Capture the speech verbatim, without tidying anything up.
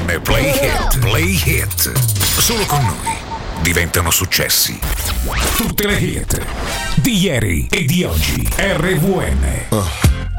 R V N Play Hit, Play Hit. Solo con noi diventano successi. Tutte le hit di ieri e di oggi. R V N. Oh.